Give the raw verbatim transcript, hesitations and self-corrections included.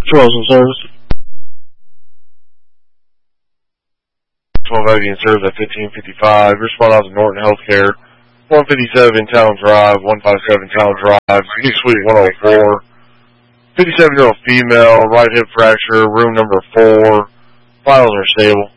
Charleston service. twelve Avian serves at fifteen fifty-five. Respond out to Norton Healthcare. one fifty-seven Town Drive, one fifty-seven Town Drive, Unique Suite one oh four. fifty-seven-year-old female, right hip fracture, room number four. Vitals are stable.